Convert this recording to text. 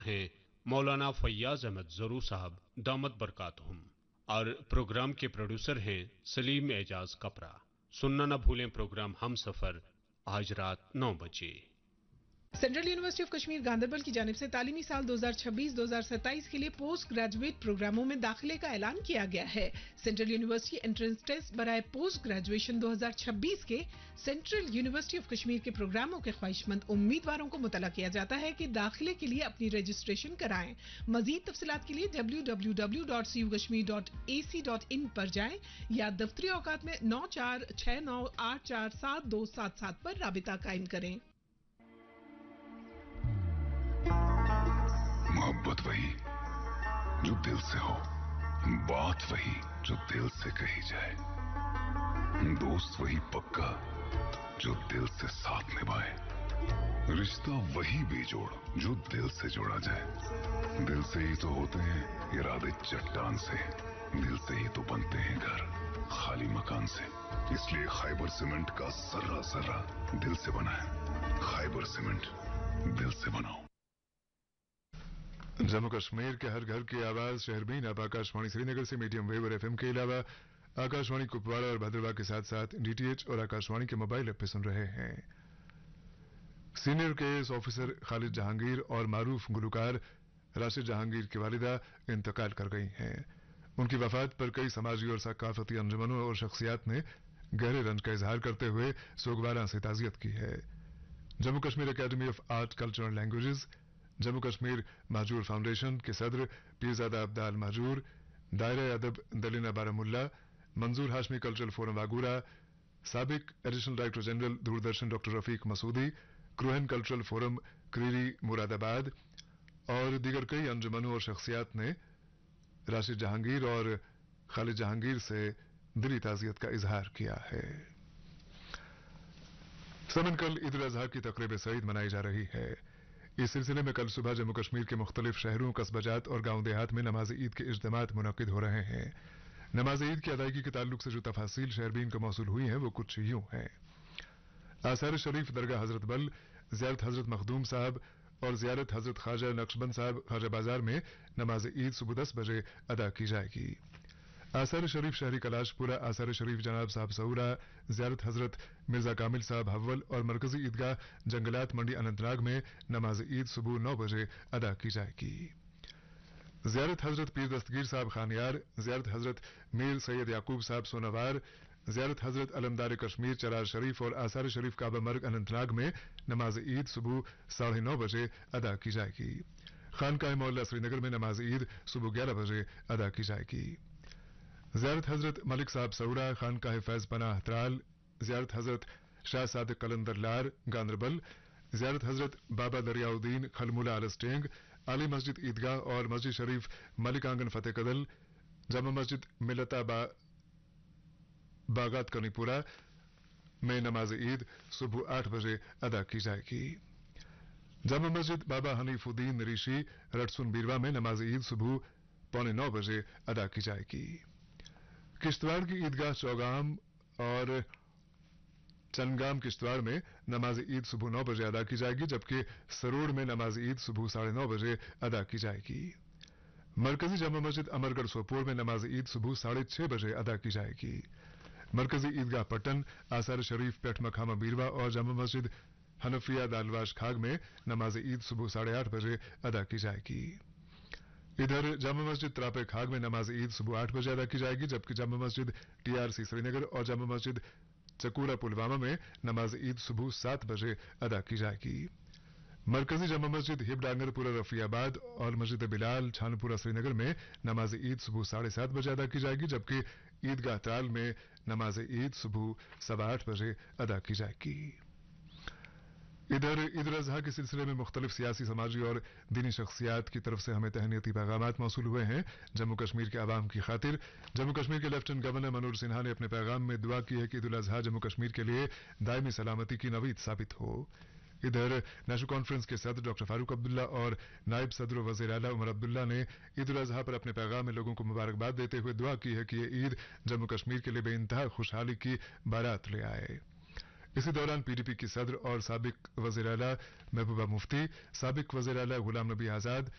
ہیں مولانا فیاض احمد ضرو صاحب دامت برکاتہم، اور پروگرام کے پروڈیوسر ہیں سلیم اعجاز کپرا۔ سننا نہ بھولیں پروگرام ہم سفر، آج رات 9 بجے۔ Central university of Kashmir Ganderbal کی جانب سے تعلیمی سال 2026-2027 کے لیے پوسٹ گریجویٹ پروگراموں میں داخلے کا اعلان کیا گیا ہے۔ سینٹرل یونیورسٹی انٹرنس ٹیسٹ برائے پوسٹ گریجویشن 2026 کے سینٹرل یونیورسٹی آف کشمیر کے پروگراموں کے خواہش مند امیدواروں کو مطلع کیا جاتا ہے کہ داخلے کے لیے اپنی رجسٹریشن کرائیں۔ مزید تفصیلات کے لیے www.cukashmir.ac.in پر جائیں یا دفتری اوقات میں 9469847277 پر رابطہ قائم کریں۔ محبت وہی جو دل سے ہو، بات وہی جو دل سے کہی جائے، دوست وہی پکا جو دل سے ساتھ نبھائے، رشتہ وہی بے جوڑ جو دل سے جوڑا جائے۔ دل سے ہی تو ہوتے ہیں ارادے چٹان سے، دل سے ہی تو بنتے ہیں گھر خالی مکان سے۔ اس لیے خیبر سیمنٹ کا ذرہ ذرہ دل سے بنا ہے۔ خیبر سیمنٹ، دل سے بناؤ۔ جموں کشمیر کے ہر گھر کی آواز شہربین اب آکاشوانی سری نگر سے میڈیم ویو اور FM کے علاوہ آکاشوانی کپواڑہ اور بھدرواہ کے ساتھ ساتھ DTH اور آکاشوانی کے موبائل ایپ پہ سن رہے ہیں۔ سینئر KS آفیسر خالد جہانگیر اور معروف گلوکار راشد جہانگیر کی والدہ انتقال کر گئی ہیں۔ ان کی وفات پر کئی سماجی اور ثقافتی انجمنوں اور شخصیات نے گہرے رنج کا اظہار کرتے ہوئے سوگواروں سے تعزیت کی ہے۔ Jammu Kashmir academy of art culture and languages, Jammu Kashmir Mahjoor foundation کے صدر پیرزادہ عبدال مہجور، دائرہ ادب دلینا بارہمولہ، منظور ہاشمی کلچرل فورم واگورہ، سابق additional director general Doordarshan doctor رفیق مسعودی، کروہن کلچرل فورم کریری مراد آباد اور دیگر کئی انجمنوں اور شخصیات نے راشد جہانگیر اور خالد جہانگیر سے دلی تعزیت کا اظہار کیا ہے۔ سمن کل عید الاضحیٰ کی تقریب سعید منائی جا رہی ہے۔ اس سلسلے میں کل صبح جموں کشمیر کے مختلف شہروں، قصبہ جات اور گاؤں دیہات میں نماز عید کے اجتماعات منعقد ہو رہے ہیں۔ نماز عید کی ادائیگی کے تعلق سے جو تفاصیل شہربین کو موصول ہوئی ہیں وہ کچھ یوں ہیں۔ آثار شریف درگاہ حضرت بل، زیارت حضرت مخدوم صاحب اور زیارت حضرت خواجہ نقشبند صاحب خواجہ بازار میں نماز عید صبح 10 بجے ادا کی جائے گی۔ آثار شریف شہری کلاش پورہ، آثار شریف جناب صاحب سورہ، زیارت حضرت مرزا کامل صاحب حول اور مرکزی عیدگاہ جنگلات منڈی اننت ناگ میں نماز عید صبح 9 بجے ادا کی جائے گی۔ زیارت حضرت پیر دستگیر صاحب خانیار، زیارت حضرت میر سید یعقوب صاحب سونوار، زیارت حضرت علمدار کشمیر چرار شریف اور آثار شریف کعبہ مرگ اننت ناگ میں نماز عید صبح 9:30 بجے ادا کی جائے گی۔ خانقاہ معلیٰ سری نگر میں نماز عید صبح 11 بجے ادا کی جائے گی۔ زیارت حضرت ملک صاحب سورہ، خانقاہ فیض پناہ ترال، زیارت حضرت شاہ صادق قلندر لار گاندربل، زیارت حضرت بابا دریاء الدین خلمولہ آلسٹینگ، علی مسجد عیدگاہ اور مسجد شریف ملک آنگن فتح کدل، جامع مسجد ملتا باغات کنی پورہ میں نماز عید صبح 8 بجے ادا کی جائے گی۔ جامع مسجد بابا حنیف الدین ریشی رٹسن بیروا میں نماز عید صبح 8:45 بجے ادا کی جائے گی۔ کشتواڑ کی عیدگاہ چوگام اور چنگام کشتواڑ میں نماز عید صبح 9 بجے ادا کی جائے گی، جبکہ سروڑ میں نماز عید صبح 9:30 بجے ادا کی جائے گی۔ مرکزی جامع مسجد امرگڑھ سوپور میں نماز عید صبح 6:30 بجے ادا کی جائے گی۔ مرکزی عیدگاہ پٹن، آثار شریف پیٹھ مکھامہ بیروا اور جامع مسجد حنفیہ دالواش کھاگ میں نماز عید صبح 8:30 بجے ادا کی جائے گی۔ ادھر جامع مسجد تراپے کھاگ میں نماز عید صبح 8 بجے ادا کی جائے گی، جبکہ جامع مسجد TRC سری نگر اور جامع مسجد چکورہ پلوامہ میں نماز عید صبح 7 بجے ادا کی جائے گی۔ مرکزی جامع مسجد ہب ڈانگر پورہ رفیع آباد اور مسجد بلال چھانپورہ سری نگر میں نماز عید صبح 7:30 بجے ادا کی جائے گی، جبکہ عیدگاہ ترال میں نماز عید صبح 8:15 بجے ادا کی جائے گی۔ ادھر عید الاضحیٰ کے سلسلے میں مختلف سیاسی، سماجی اور دینی شخصیات کی طرف سے ہمیں تہنیتی پیغامات موصول ہوئے ہیں۔ جموں کشمیر کے عوام کی خاطر جموں کشمیر کے لیفٹیننٹ گورنر منوج سنہا نے اپنے پیغام میں دعا کی ہے کہ عید الاضحیٰ جموں کشمیر کے لیے دائمی سلامتی کی نوید ثابت ہو۔ ادھر نیشنل کانفرنس کے صدر ڈاکٹر فاروق عبداللہ اور نائب صدر و وزیر اعلیٰ عمر عبداللہ نے عید الاضحیٰ پر اپنے پیغام میں لوگوں کو مبارکباد دیتے ہوئے دعا کی ہے کہ یہ عید جموں کشمیر کے لیے بے انتہا خوشحالی کی بارات لے آئے۔ इसी दौरान पीडीपी की सदर और साबिक वजीर आला महबूबा मुफ्ती, साबिक वजीर आला गुलाम नबी आजाद,